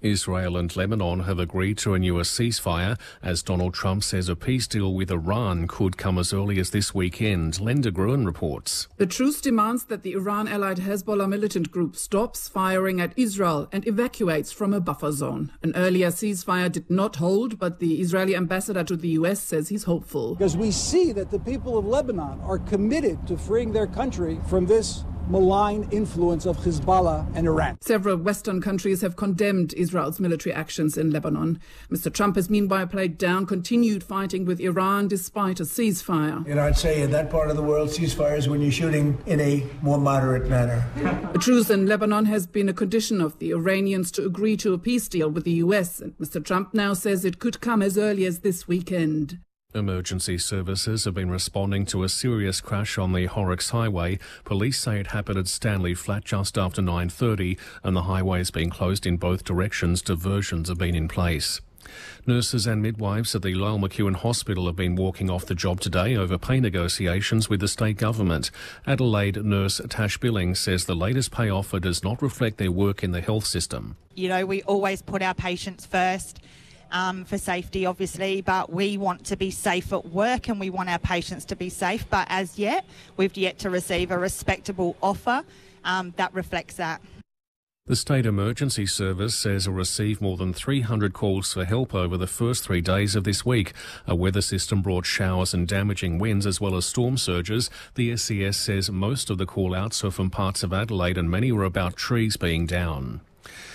Israel and Lebanon have agreed to renew a ceasefire as Donald Trump says a peace deal with Iran could come as early as this weekend. Linda Gruen reports. The truce demands that the Iran-allied Hezbollah militant group stops firing at Israel and evacuates from a buffer zone. An earlier ceasefire did not hold, but the Israeli ambassador to the U.S. says he's hopeful. Because we see that the people of Lebanon are committed to freeing their country from this malign influence of Hezbollah and Iran. Several Western countries have condemned Israel's military actions in Lebanon. Mr. Trump has meanwhile played down continued fighting with Iran despite a ceasefire. And I'd say in that part of the world, ceasefires when you're shooting in a more moderate manner. A truce in Lebanon has been a condition of the Iranians to agree to a peace deal with the U.S., and Mr. Trump now says it could come as early as this weekend. Emergency services have been responding to a serious crash on the Horrocks Highway. Police say it happened at Stanley Flat just after 9:30 and the highway has been closed in both directions. Diversions have been in place. Nurses and midwives at the Lyle McEwen Hospital have been walking off the job today over pay negotiations with the state government. Adelaide nurse Tash Billings says the latest pay offer does not reflect their work in the health system. You know, we always put our patients first. For safety, obviously, but we want to be safe at work and we want our patients to be safe. But as yet, we've yet to receive a respectable offer that reflects that. The State Emergency Service says it received more than 300 calls for help over the first 3 days of this week. A weather system brought showers and damaging winds as well as storm surges. The SES says most of the call-outs are from parts of Adelaide and many were about trees being down.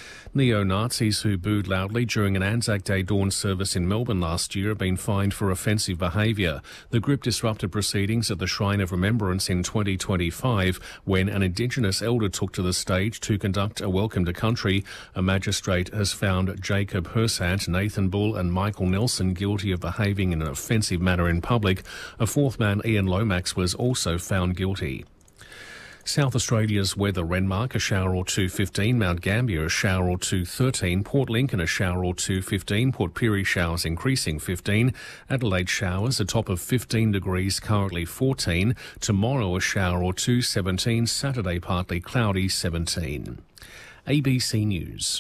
Neo-Nazis who booed loudly during an Anzac Day dawn service in Melbourne last year have been fined for offensive behaviour. The group disrupted proceedings at the Shrine of Remembrance in 2025 when an Indigenous elder took to the stage to conduct a welcome to country. A magistrate has found Jacob Hersant, Nathan Bull and Michael Nelson guilty of behaving in an offensive manner in public. A fourth man, Ian Lomax, was also found guilty. South Australia's weather: Renmark a shower or two 15, Mount Gambier a shower or two 13, Port Lincoln a shower or two 15, Port Pirie showers increasing 15, Adelaide showers a top of 15 degrees currently 14, tomorrow a shower or two 17, Saturday partly cloudy 17. ABC News.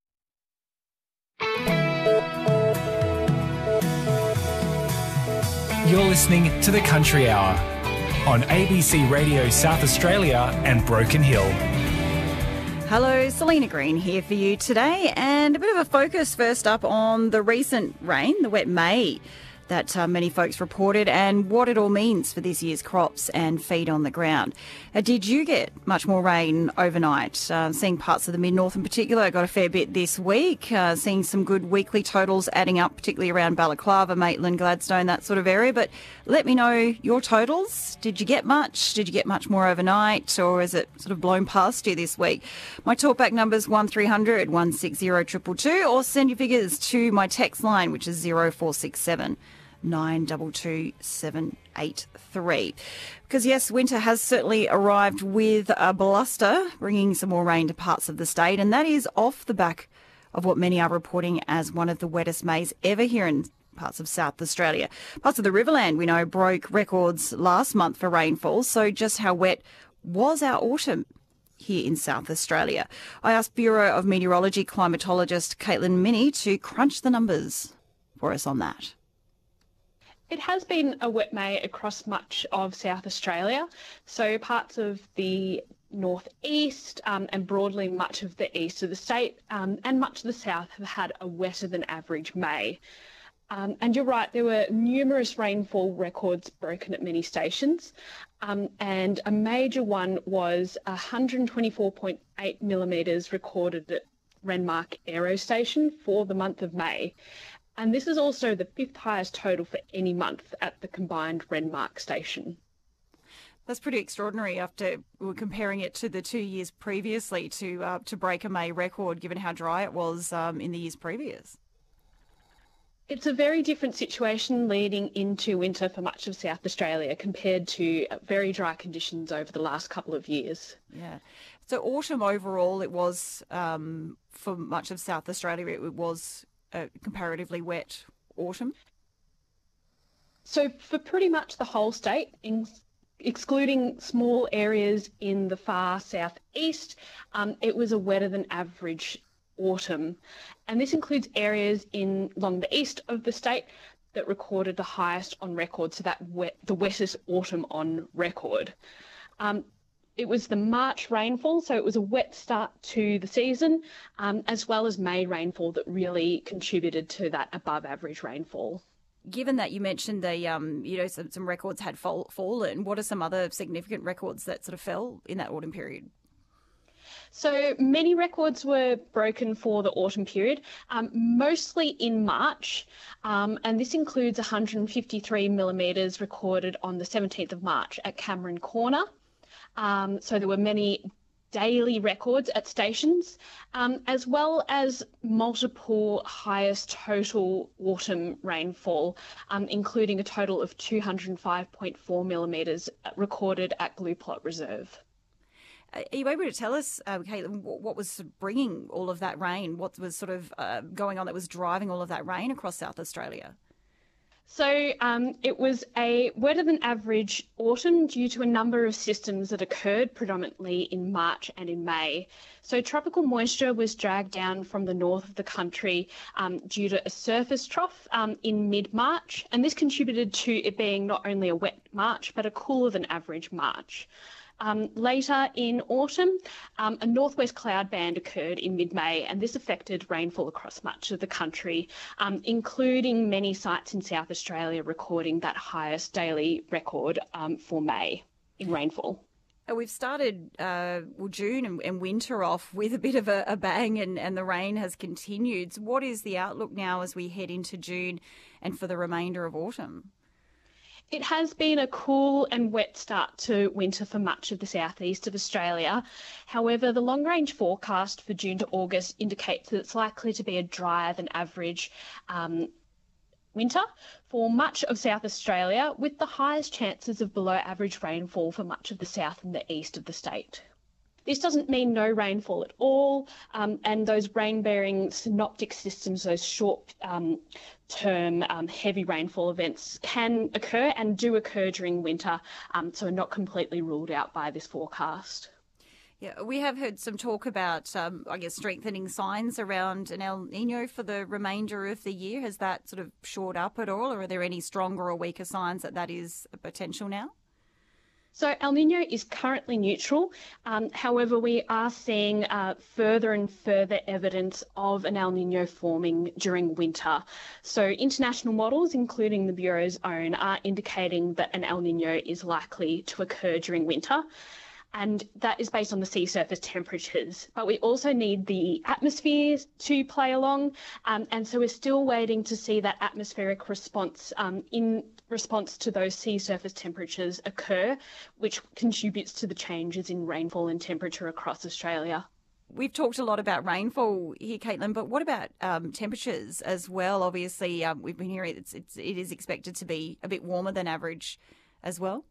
You're listening to The Country Hour on ABC Radio South Australia and Broken Hill. Hello, Selena Green here for you today, and a bit of a focus first up on the recent rain, the wet May that many folks reported, and what it all means for this year's crops and feed on the ground. Did you get much more rain overnight? Seeing parts of the mid-north in particular got a fair bit this week, seeing some good weekly totals adding up, particularly around Balaclava, Maitland, Gladstone, that sort of area. But let me know your totals. Did you get much? Did you get much more overnight, or is it sort of blown past you this week? My talkback number's 1300 160 222, or send your figures to my text line, which is 0467 922 783. Because yes, winter has certainly arrived with a bluster, bringing some more rain to parts of the state, and that is off the back of what many are reporting as one of the wettest Mays ever here in parts of South Australia. Parts of the Riverland, we know, broke records last month for rainfall. So just how wet was our autumn here in South Australia? I asked Bureau of Meteorology climatologist Caitlin Minnie to crunch the numbers for us on that. It has been a wet May across much of South Australia, so parts of the northeast and broadly much of the east of the state and much of the south have had a wetter than average May. And you're right, there were numerous rainfall records broken at many stations, and a major one was 124.8 millimetres recorded at Renmark Aero Station for the month of May. And this is also the fifth highest total for any month at the combined Renmark station. That's pretty extraordinary after we're comparing it to the 2 years previously to break a May record, given how dry it was in the years previous. It's a very different situation leading into winter for much of South Australia compared to very dry conditions over the last couple of years. Yeah. So autumn overall, it was, for much of South Australia, it was a comparatively wet autumn? So for pretty much the whole state, excluding small areas in the far southeast, it was a wetter than average autumn. And this includes areas along the east of the state that recorded the highest on record, so the wettest autumn on record. It was the March rainfall, so it was a wet start to the season, as well as May rainfall that really contributed to that above average rainfall. Given that you mentioned some records had fallen, what are some other significant records that sort of fell in that autumn period? So many records were broken for the autumn period, mostly in March, and this includes 153 millimetres recorded on the 17th of March at Cameron Corner. So there were many daily records at stations, as well as multiple highest total autumn rainfall, including a total of 205.4 millimetres recorded at Glue Plot Reserve. Are you able to tell us, Caitlin, what was bringing all of that rain? What was sort of going on that was driving all of that rain across South Australia? So it was a wetter than average autumn due to a number of systems that occurred predominantly in March and in May. So tropical moisture was dragged down from the north of the country due to a surface trough in mid-March, and this contributed to it being not only a wet March but a cooler than average March. Later in autumn, a northwest cloud band occurred in mid-May, and this affected rainfall across much of the country, including many sites in South Australia recording that highest daily record for May in rainfall. We've started June and winter off with a bit of a bang, and the rain has continued. So what is the outlook now as we head into June and for the remainder of autumn? It has been a cool and wet start to winter for much of the southeast of Australia. However, the long-range forecast for June to August indicates that it's likely to be a drier than average winter for much of South Australia, with the highest chances of below average rainfall for much of the south and the east of the state. This doesn't mean no rainfall at all, and those rain-bearing synoptic systems, those short-term heavy rainfall events can occur and do occur during winter, so are not completely ruled out by this forecast. Yeah, we have heard some talk about, strengthening signs around an El Nino for the remainder of the year. Has that sort of shored up at all, or are there any stronger or weaker signs that is a potential now? So El Nino is currently neutral. However, we are seeing further and further evidence of an El Nino forming during winter. So international models, including the Bureau's own, are indicating that an El Nino is likely to occur during winter. And that is based on the sea surface temperatures. But we also need the atmosphere to play along. And so we're still waiting to see that atmospheric response in response to those sea surface temperatures occur, which contributes to the changes in rainfall and temperature across Australia. We've talked a lot about rainfall here, Caitlin, but what about temperatures as well? Obviously, we've been hearing it is expected to be a bit warmer than average as well.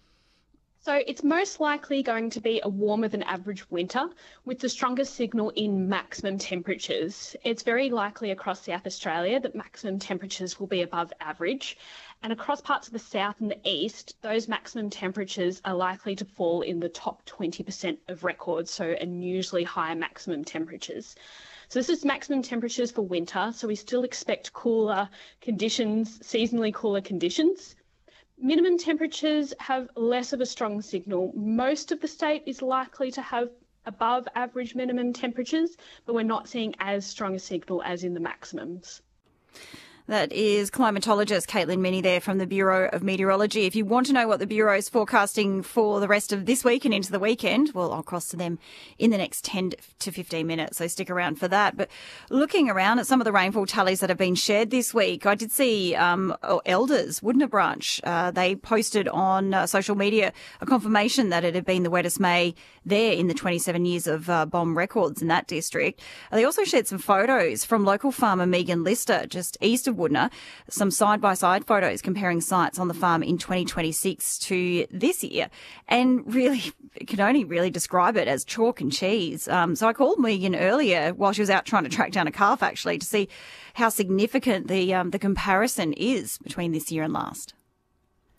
So it's most likely going to be a warmer than average winter with the strongest signal in maximum temperatures. It's very likely across South Australia that maximum temperatures will be above average. And across parts of the south and the east, those maximum temperatures are likely to fall in the top 20% of records, so unusually high maximum temperatures. So this is maximum temperatures for winter, so we still expect cooler conditions, seasonally cooler conditions. Minimum temperatures have less of a strong signal. Most of the state is likely to have above average minimum temperatures, but we're not seeing as strong a signal as in the maximums. That is climatologist Caitlin Minnie there from the Bureau of Meteorology. If you want to know what the Bureau is forecasting for the rest of this week and into the weekend, well, I'll cross to them in the next 10 to 15 minutes, so stick around for that. But looking around at some of the rainfall tallies that have been shared this week, I did see Elders, Woodner Branch, they posted on social media a confirmation that it had been the wettest May there in the 27 years of BOM records in that district. They also shared some photos from local farmer Megan Lister, just east of Woodner, some side-by-side photos comparing sites on the farm in 2026 to this year, and really can only really describe it as chalk and cheese. So I called Megan earlier while she was out trying to track down a calf, actually, to see how significant the comparison is between this year and last.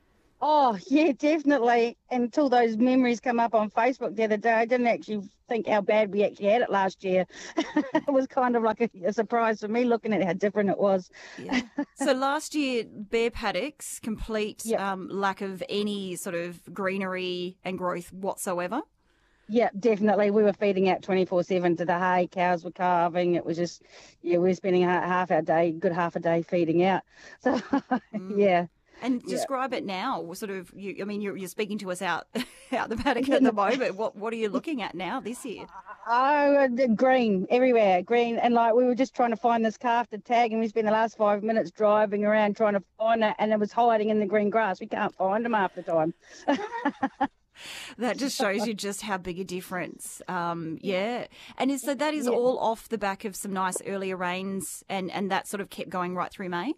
Oh, yeah, definitely. Until those memories come up on Facebook the other day, I didn't actually think how bad we actually had it last year. It was kind of like a surprise for me looking at how different it was. Yeah. So last year, bare paddocks, complete lack of any sort of greenery and growth whatsoever. Yeah, definitely. We were feeding out 24/7 to the hay. Cows were calving. It was just, we were spending half a day feeding out. So, yeah. And describe it now. Sort of, you're speaking to us out the paddock at the moment. What are you looking at now this year? Oh, green everywhere, green, and like we were just trying to find this calf to tag, and we spent the last 5 minutes driving around trying to find it, and it was hiding in the green grass. We can't find them half the time. That just shows you just how big a difference. Yeah, and so that is all off the back of some nice earlier rains, and that sort of kept going right through May.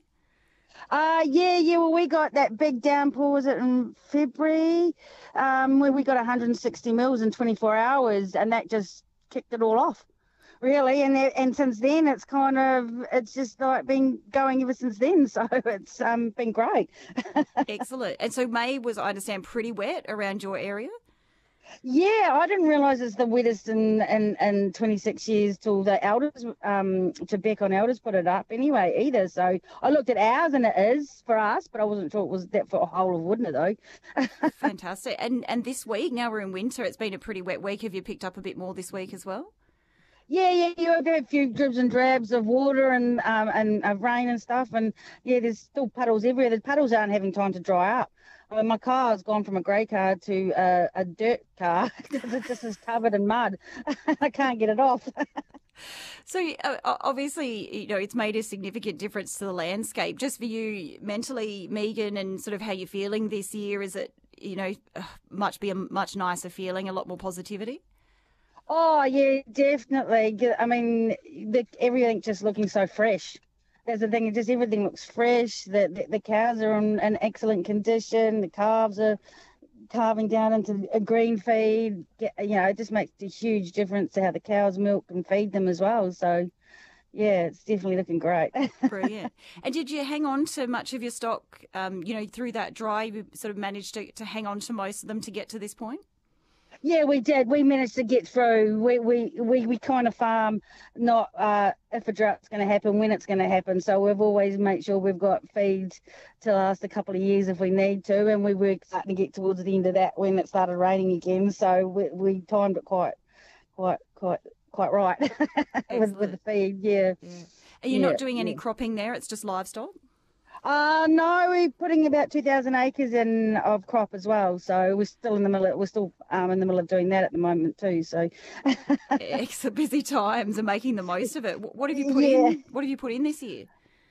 Well, we got that big downpour, was it in February, where we got 160 mils in 24 hours, and that just kicked it all off, really. And since then, it's just like been going ever since then. So it's been great. Excellent. And so May was, I understand, pretty wet around your area? Yeah, I didn't realise it's the wettest in 26 years till the elders, to Beck on Elders put it up anyway either. So I looked at ours and it is for us, but I wasn't sure it was that for a whole of Woodner though. Fantastic. And this week, now we're in winter, it's been a pretty wet week. Have you picked up a bit more this week as well? Yeah, I've had a few dribs and drabs of water and rain and stuff, and there's still puddles everywhere. The puddles aren't having time to dry up. I mean, my car's gone from a grey car to a dirt car because it just is covered in mud. I can't get it off. So obviously, it's made a significant difference to the landscape. Just for you mentally, Megan, and sort of how you're feeling this year, is it, much nicer feeling, a lot more positivity? Oh, yeah, definitely. I mean, everything just looking so fresh. That's the thing, just everything looks fresh. The cows are in excellent condition. The calves are calving down into a green feed. It just makes a huge difference to how the cows milk and feed them as well. So, yeah, it's definitely looking great. Brilliant. And did you hang on to much of your stock, through that dry? You sort of managed to hang on to most of them to get to this point? Yeah, we did. We managed to get through. We kind of farm not if a drought's going to happen, when it's going to happen. So we've always made sure we've got feed to last a couple of years if we need to. And we were starting to get towards the end of that when it started raining again. So we timed it quite right with the feed. Yeah. Are you not doing any cropping there? It's just livestock? No, we're putting about 2,000 acres in of crop as well. So we're still in the middle of doing that at the moment too. So it's busy times and making the most of it. What have you put in? What have you put in this year?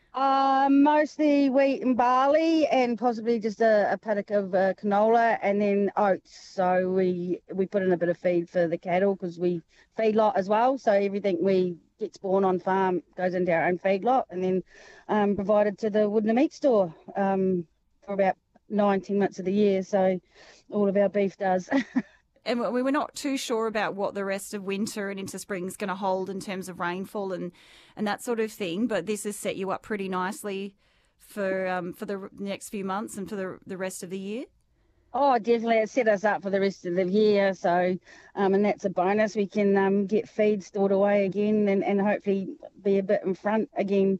Mostly wheat and barley, and possibly just a paddock of canola, and then oats. So we put in a bit of feed for the cattle because we feed lot as well. So everything we gets born on farm goes into our own feed lot, and then provided to the Woodner meat store for about 19 months of the year. So all of our beef does. And we were not too sure about what the rest of winter and into spring is going to hold in terms of rainfall and that sort of thing. But this has set you up pretty nicely for the next few months and for the rest of the year. Oh, definitely. It set us up for the rest of the year. So, and that's a bonus. We can get feed stored away again and hopefully be a bit in front again.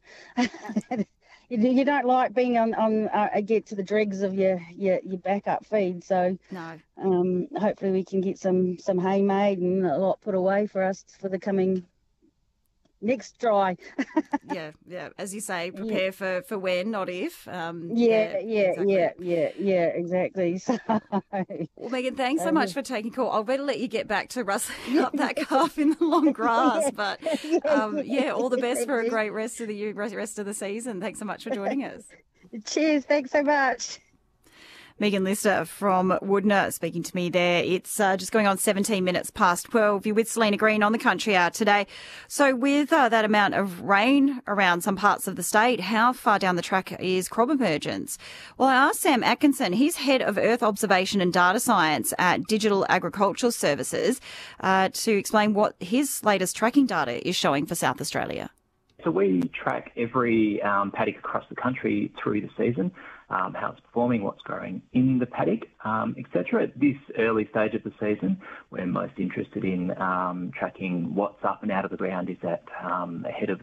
You don't like being on get to the dregs of your backup feed. So no. Hopefully we can get some hay made and a lot put away for us for the coming next dry. yeah. As you say, prepare for when, not if. Exactly. So, well, Megan, thanks so much for taking call. I'll better let you get back to rustling up that calf in the long grass. But all the best for a great rest of the season. Thanks so much for joining us. Cheers. Thanks so much. Megan Lister from Woodner speaking to me there. It's just going on 17 minutes past 12. You're with Selena Green on the Country Hour today. So with that amount of rain around some parts of the state, how far down the track is crop emergence? Well, I asked Sam Atkinson, he's head of Earth Observation and Data Science at Digital Agricultural Services, to explain what his latest tracking data is showing for South Australia. So we track every paddock across the country through the season. how it's performing, what's growing in the paddock, etc. At this early stage of the season, we're most interested in tracking what's up and out of the ground. Is that ahead of